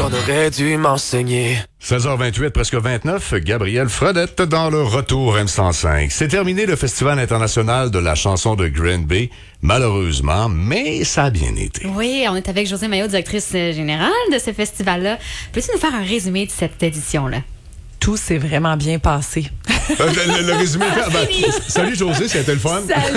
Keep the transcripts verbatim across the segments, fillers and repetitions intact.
qu'on aurait dû m'enseigner. seize heures vingt-huit, presque vingt-neuf, Gabriel Fredette dans le retour M cent cinq. C'est terminé le Festival international de la chanson de Green Bay, malheureusement, mais ça a bien été. Oui, on est avec Josée Maillot, directrice générale de ce festival-là. Peux-tu nous faire un résumé de cette édition-là? Tout s'est vraiment bien passé. Euh, le, le résumé. Ben, salut Josée, c'était le fun. Salut.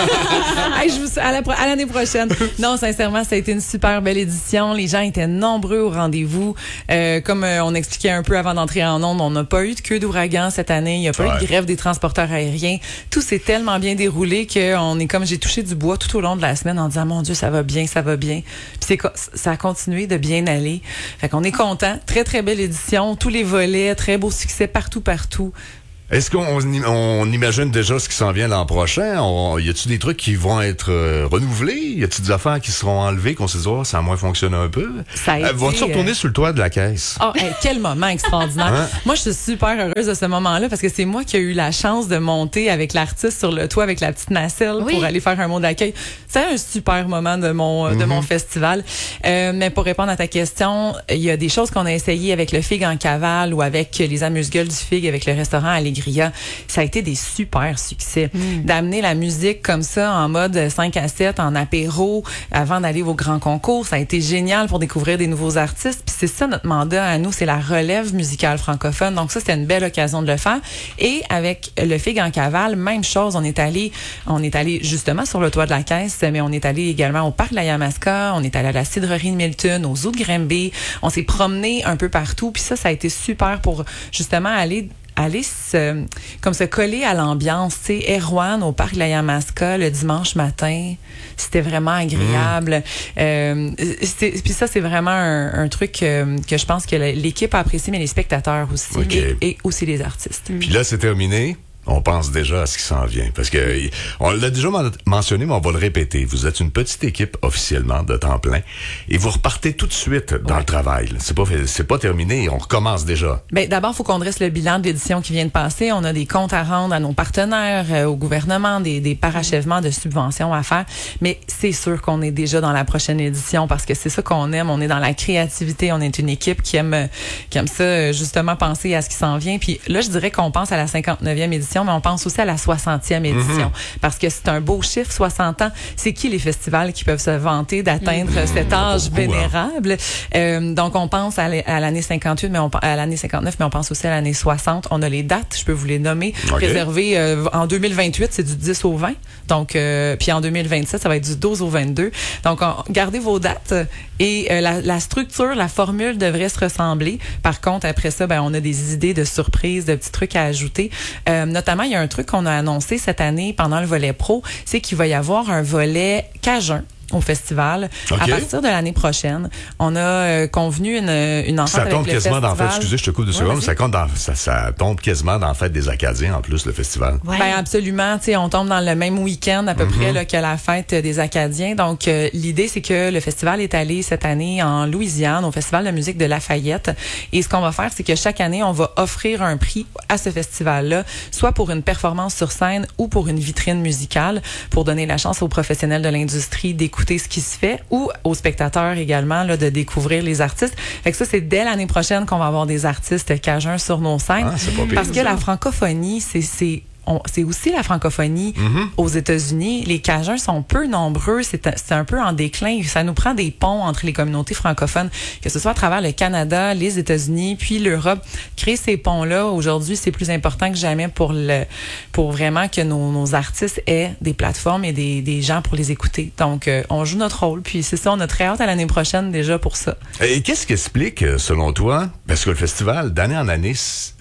Hey, je vous, à, la, à l'année prochaine. Non, sincèrement, ça a été une super belle édition. Les gens étaient nombreux au rendez-vous. Euh, comme euh, on expliquait un peu avant d'entrer en ondes, on n'a pas eu de queue d'ouragan cette année. Il n'y a pas ouais. eu de grève des transporteurs aériens. Tout s'est tellement bien déroulé qu'on est comme j'ai touché du bois tout au long de la semaine en disant mon Dieu, ça va bien, ça va bien. Puis c'est ça a continué de bien aller. Fait qu'on est content. Très très belle édition. Tous les volets, très beau succès partout partout. Est-ce qu'on on, on imagine déjà ce qui s'en vient l'an prochain? On, y a-t-il des trucs qui vont être euh, renouvelés? Y a-t-il des affaires qui seront enlevées qu'on se dit, oh, ça a moins fonctionné un peu? Ça a euh, été, vas-tu retourner euh... sur le toit de la caisse? Oh, hey, quel moment extraordinaire. Hein? Moi, je suis super heureuse de ce moment-là parce que c'est moi qui ai eu la chance de monter avec l'artiste sur le toit avec la petite nacelle oui. pour aller faire un mot d'accueil. C'est un super moment de mon, mm-hmm. de mon festival. Euh, mais pour répondre à ta question, il y a des choses qu'on a essayées avec le Fig en cavale ou avec les amuse-gueules du Fig avec le restaurant Allegria. Ça a été des super succès. Mm. D'amener la musique comme ça en mode cinq à sept, en apéro, avant d'aller au grand concours, ça a été génial pour découvrir des nouveaux artistes. Puis c'est ça notre mandat à nous, c'est la relève musicale francophone. Donc ça, c'était une belle occasion de le faire. Et avec le Fig en cavale, même chose, on est allé, on est allé justement sur le toit de la caisse, mais on est allé également au parc de la Yamaska, on est allé à la cidrerie de Milton, aux zoo de Granby. On s'est promené un peu partout. Puis ça, ça a été super pour justement aller aller se, comme se coller à l'ambiance, tu sais, Erwan au parc de la Yamaska le dimanche matin, c'était vraiment agréable. Mmh. Euh, puis ça, c'est vraiment un, un truc euh, que je pense que l'équipe a apprécié, mais les spectateurs aussi, okay. et, et aussi les artistes. Puis là, c'est terminé. On pense déjà à ce qui s'en vient. Parce que on l'a déjà mentionné, mais on va le répéter. Vous êtes une petite équipe officiellement de temps plein et vous repartez tout de suite dans ouais. le travail. C'est pas, c'est pas terminé, on recommence déjà. Ben, d'abord, il faut qu'on dresse le bilan de l'édition qui vient de passer. On a des comptes à rendre à nos partenaires, euh, au gouvernement, des, des parachèvements de subventions à faire. Mais c'est sûr qu'on est déjà dans la prochaine édition parce que c'est ça qu'on aime. On est dans la créativité. On est une équipe qui aime, qui aime ça, justement, penser à ce qui s'en vient. Puis là, je dirais qu'on pense à la cinquante-neuvième édition, mais on pense aussi à la soixantième édition. Mm-hmm. Parce que c'est un beau chiffre, soixante ans. C'est qui les festivals qui peuvent se vanter d'atteindre mm-hmm. cet âge beaucoup, vénérable? Hein. Euh, donc, on pense à l'année cinquante-huit, mais on, à l'année cinquante-neuf, mais on pense aussi à l'année soixante. On a les dates, je peux vous les nommer. Okay. Réservées euh, en deux mille vingt-huit, c'est du dix au vingt. Donc, euh, puis en deux mille vingt-sept, ça va être du douze au vingt-deux. Donc, on, gardez vos dates et euh, la, la structure, la formule devrait se ressembler. Par contre, après ça, ben, on a des idées de surprises, de petits trucs à ajouter. Euh, notamment, il y a un truc qu'on a annoncé cette année pendant le volet pro, c'est qu'il va y avoir un volet Cajun au festival. Okay. À partir de l'année prochaine, on a euh, convenu une, une entente avec le festival. Ça tombe quasiment dans la fête, excusez, je te coupe de secondes, ça, compte dans, ça, ça tombe quasiment dans la fête des Acadiens en plus, le festival. Ouais. Ben absolument, tu sais, on tombe dans le même week-end à peu mm-hmm. près là, que la fête des Acadiens. Donc, euh, l'idée, c'est que le festival est allé cette année en Louisiane, au Festival de musique de Lafayette. Et ce qu'on va faire, c'est que chaque année, on va offrir un prix à ce festival-là, soit pour une performance sur scène ou pour une vitrine musicale, pour donner la chance aux professionnels de l'industrie d'écouter ce qui se fait ou aux spectateurs également là, de découvrir les artistes. Fait que ça, c'est dès l'année prochaine qu'on va avoir des artistes cajuns sur nos scènes. Ah, c'est pas pire, parce que ça. La francophonie, c'est... c'est On, c'est aussi la francophonie mm-hmm. aux États-Unis. Les Cajuns sont peu nombreux. C'est, c'est un peu en déclin. Ça nous prend des ponts entre les communautés francophones, que ce soit à travers le Canada, les États-Unis, puis l'Europe. Créer ces ponts-là, aujourd'hui, c'est plus important que jamais pour le, pour vraiment que nos, nos artistes aient des plateformes et des, des gens pour les écouter. Donc, euh, on joue notre rôle. Puis c'est ça, on a très hâte à l'année prochaine déjà pour ça. Et qu'est-ce qui explique, selon toi, parce que le festival, d'année en année,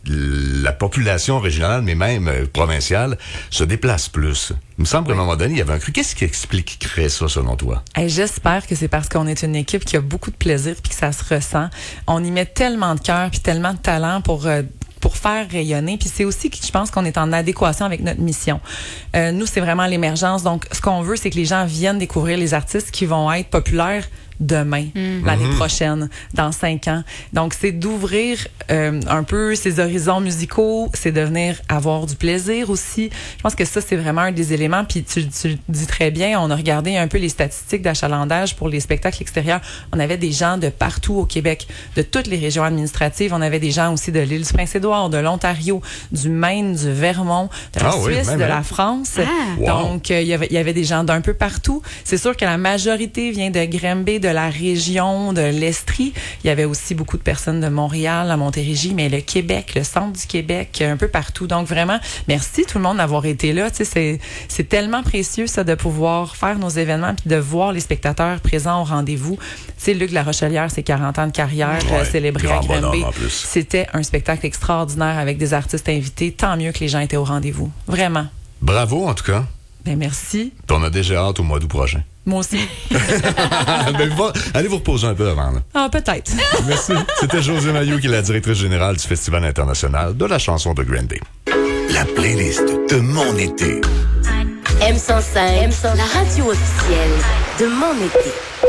la population régionale, mais même euh, provinciale, se déplace plus. Il me semble qu'à un moment donné, il y avait un cru. Qu'est-ce qui expliquerait ça, selon toi? Hey, j'espère que c'est parce qu'on est une équipe qui a beaucoup de plaisir puis que ça se ressent. On y met tellement de cœur puis tellement de talent pour... Euh, pour faire rayonner. Puis c'est aussi que je pense qu'on est en adéquation avec notre mission. Euh, nous, c'est vraiment l'émergence. Donc, ce qu'on veut, c'est que les gens viennent découvrir les artistes qui vont être populaires demain, Mm. l'année Mm-hmm. prochaine, dans cinq ans. Donc, c'est d'ouvrir euh, un peu ses horizons musicaux, c'est de venir avoir du plaisir aussi. Je pense que ça, c'est vraiment un des éléments. Puis tu, tu le dis très bien, on a regardé un peu les statistiques d'achalandage pour les spectacles extérieurs. On avait des gens de partout au Québec, de toutes les régions administratives. On avait des gens aussi de l'île du Prince-Édouard, de l'Ontario, du Maine, du Vermont, de la Ah oui, Suisse, même, de hein? la France. Ah. Wow. Donc, euh, il y avait, il y avait des gens d'un peu partout. C'est sûr que la majorité vient de Granby, de la région, de l'Estrie. Il y avait aussi beaucoup de personnes de Montréal, à Montérégie, mais le Québec, le centre du Québec, un peu partout. Donc, vraiment, merci tout le monde d'avoir été là. Tu sais, c'est, c'est tellement précieux, ça, de pouvoir faire nos événements puis de voir les spectateurs présents au rendez-vous. Tu sais, Luc La Rochelière, c'est quarante ans de carrière Ouais, euh, célébré à grand bonhomme, Granby. en plus. C'était un spectacle extraordinaire avec des artistes invités. Tant mieux que les gens étaient au rendez-vous. Vraiment. Bravo, en tout cas. Ben, merci. Puis on a déjà hâte au mois d'août prochain. Moi aussi. Ben, va- allez vous reposer un peu avant. Là. Ah, peut-être. Merci. C'était José Mailloux qui est la directrice générale du Festival international de la chanson de Green Day. La playlist de mon été. M cent cinq, la radio officielle de mon été.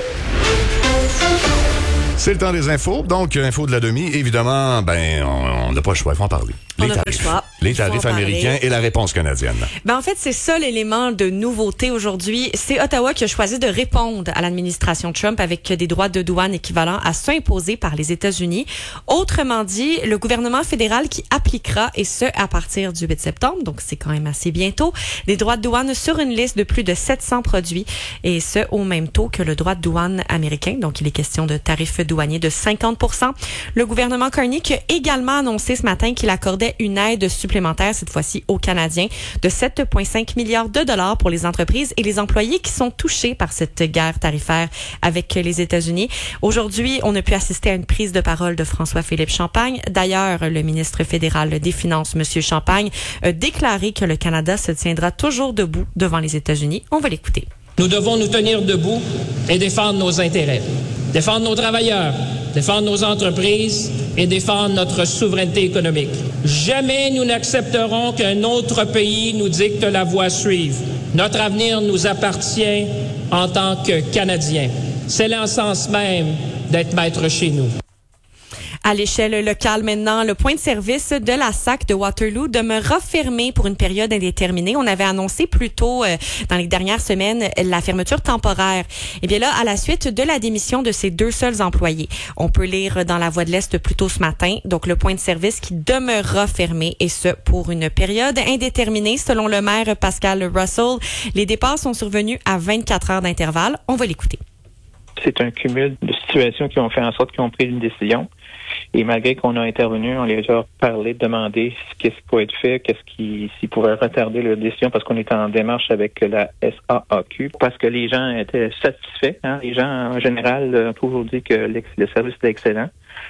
C'est le temps des infos. Donc, euh, info de la demi. Évidemment, ben, on n'a pas le choix. Il faut en parler. On Les n'a pas le tarifs. choix. Les Il faut en tarifs parler. américains et la réponse canadienne. Ben en fait, c'est ça l'élément de nouveauté aujourd'hui. C'est Ottawa qui a choisi de répondre à l'administration Trump avec des droits de douane équivalents à ceux imposés par les États-Unis. Autrement dit, le gouvernement fédéral qui appliquera, et ce, à partir du huit septembre, donc c'est quand même assez bientôt, des droits de douane sur une liste de plus de sept cents produits, et ce, au même taux que le droit de douane américain. Donc, il est question de tarifs douaniers de cinquante pour cent. Le gouvernement Carney qui a également annoncé ce matin qu'il accordait une aide supplémentaire, cette fois-ci aux Canadiens, de sept virgule cinq milliards de dollars pour les entreprises et les employés qui sont touchés par cette guerre tarifaire avec les États-Unis. Aujourd'hui, on a pu assister à une prise de parole de François-Philippe Champagne. D'ailleurs, le ministre fédéral des Finances, M. Champagne, a déclaré que le Canada se tiendra toujours debout devant les États-Unis. On va l'écouter. Nous devons nous tenir debout et défendre nos intérêts, défendre nos travailleurs, défendre nos entreprises et défendre notre souveraineté économique. Jamais nous n'accepterons qu'un autre pays nous dicte la voie à suivre. Notre avenir nous appartient en tant que Canadiens. C'est l'essence même d'être maître chez nous. À l'échelle locale maintenant, le point de service de la S A C de Waterloo demeurera fermé pour une période indéterminée. On avait annoncé plus tôt euh, dans les dernières semaines la fermeture temporaire. Et bien là, à la suite de la démission de ces deux seuls employés, on peut lire dans la Voix de l'Est plus tôt ce matin, donc le point de service qui demeurera fermé et ce pour une période indéterminée. Selon le maire Pascal Russell, les départs sont survenus à vingt-quatre heures d'intervalle. On va l'écouter. C'est un cumul de situations qui ont fait en sorte qu'ils ont pris une décision. Et malgré qu'on a intervenu, on les a parlé, demandé qu'est-ce qui peut être fait, qu'est-ce qui s'ils pouvaient retarder leur décision parce qu'on est en démarche avec la S A A Q, parce que les gens étaient satisfaits. Hein? Les gens, en général, ont toujours dit que le service était excellent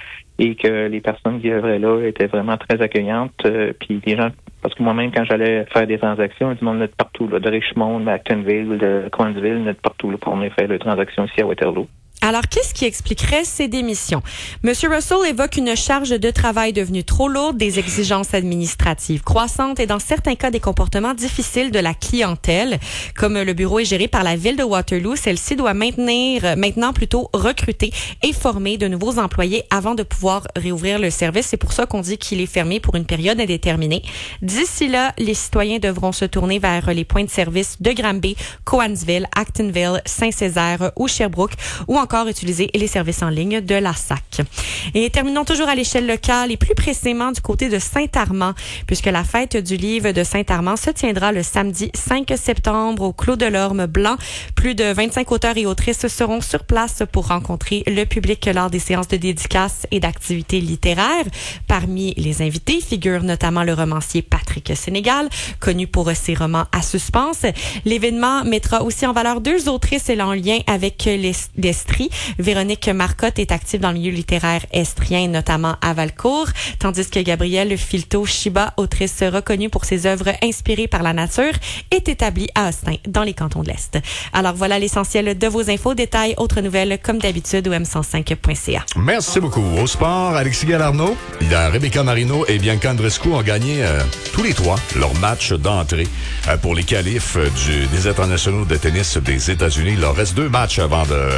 et que les personnes qui œuvraient là étaient vraiment très accueillantes. Euh, puis les gens, parce que moi-même, quand j'allais faire des transactions, du monde venait de partout, là, de Richmond, de Actonville, de Cowansville, venait de partout là, pour venir faire des transactions ici à Waterloo. Alors, qu'est-ce qui expliquerait ces démissions? Monsieur Russell évoque une charge de travail devenue trop lourde, des exigences administratives croissantes et dans certains cas des comportements difficiles de la clientèle. Comme le bureau est géré par la ville de Waterloo, celle-ci doit maintenir, maintenant plutôt recruter et former de nouveaux employés avant de pouvoir réouvrir le service. C'est pour ça qu'on dit qu'il est fermé pour une période indéterminée. D'ici là, les citoyens devront se tourner vers les points de service de Granby, Cowansville, Actonville, Saint-Césaire ou Sherbrooke ou encore utiliser les services en ligne de la S A C. Et terminons toujours à l'échelle locale et plus précisément du côté de Saint-Armand, puisque la fête du livre de Saint-Armand se tiendra le samedi cinq septembre au Clos de l'Orme Blanc. Plus de vingt-cinq auteurs et autrices seront sur place pour rencontrer le public lors des séances de dédicaces et d'activités littéraires. Parmi les invités figure notamment le romancier Patrick Sénégal, connu pour ses romans à suspense. L'événement mettra aussi en valeur deux autrices en lien avec l'Estrie. Véronique Marcotte est active dans le milieu littéraire estrien, notamment à Valcourt, tandis que Gabrielle Filto-Chiba, autrice reconnue pour ses œuvres inspirées par la nature, est établie à Austin, dans les cantons de l'Est. Alors voilà l'essentiel de vos infos. Détails, autres nouvelles, comme d'habitude, au m cent cinq point c a. Merci beaucoup. Au sport, Alexis Galarno, Rebecca Marino et Bianca Andreescu ont gagné euh, tous les trois leur match d'entrée euh, pour les qualifs du, des internationaux de tennis des États-Unis. Il leur reste deux matchs avant de, d'accéder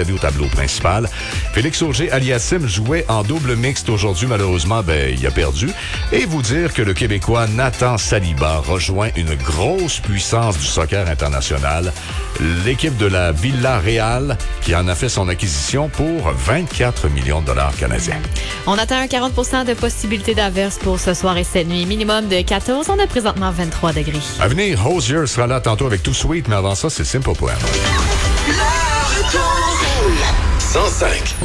installé au tableau principal. Félix Auger-Aliassime jouait en double mixte aujourd'hui. Malheureusement, ben, il a perdu. Et vous dire que le Québécois Nathan Saliba rejoint une grosse puissance du soccer international. L'équipe de la Villarreal qui en a fait son acquisition pour vingt-quatre millions de dollars canadiens. On atteint un quarante pour cent de possibilité d'averse pour ce soir et cette nuit. Minimum de quatorze. On a présentement vingt-trois degrés. À venir, Hozier sera là tantôt avec Too Sweet, mais avant ça, c'est Simple Plan. cent cinq.